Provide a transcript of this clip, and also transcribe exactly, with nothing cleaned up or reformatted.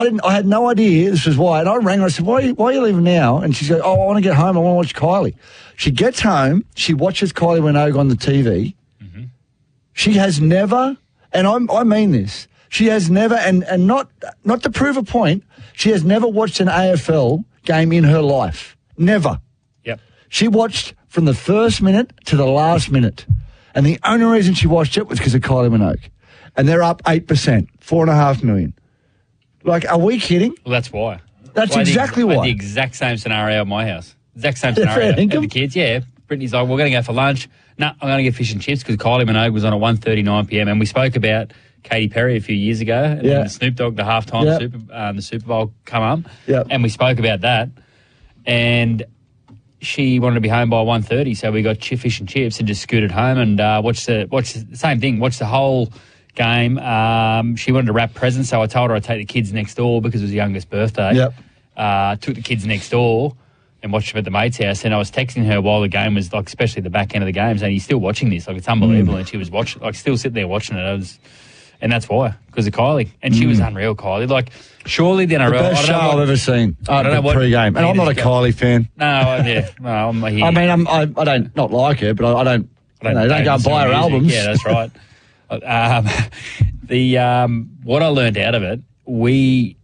I didn't. I had no idea this was why. And I rang her. I said, why are you, why are you leaving now? And she goes, oh, I want to get home. I want to watch Kylie. She gets home. She watches Kylie Minogue on the T V. Mm-hmm. She has never, and I, I mean this, she has never, and, and not, not to prove a point, she has never watched an A F L game in her life. Never. Yep. She watched from the first minute to the last minute. And the only reason she watched it was because of Kylie Minogue. And they're up eight percent, four and a half million. Like, are we kidding? Well, that's why. That's well, exactly I had why. the exact same scenario at my house. Exact same Yeah, scenario. fair Have income. the kids, yeah. Brittany's like, we're going to go for lunch. No, I'm going to get fish and chips because Kylie Minogue was on at one thirty-nine p m. And we spoke about Katy Perry a few years ago. And Yeah. then the Snoop Dogg, the halftime Yep. Super, um, the Super Bowl come up. Yep. And we spoke about that. And she wanted to be home by one thirty, so we got chi- fish and chips and just scooted home and uh, watched the watched the same thing. Watched the whole game. Um, she wanted to wrap presents, so I told her I'd take the kids next door because it was the youngest birthday. Yep. Uh, took the kids next door and watched them at the mate's house. And I was texting her while the game was, like, especially the back end of the game, saying, "You're still watching this? Like, it's unbelievable." Mm. And she was watching, like, still sitting there watching it. I was, and that's why, because of Kylie. And she mm. was unreal, Kylie. Like, surely the N R L. The best show I've ever seen. I don't know what pre-game, and I'm not a Kylie fan. No, yeah, no, I'm here. I mean, I'm, I I don't not like her, but I, I don't. I don't, you know, don't go and buy her music. albums. Yeah, that's right. um, the um, what I learned out of it, we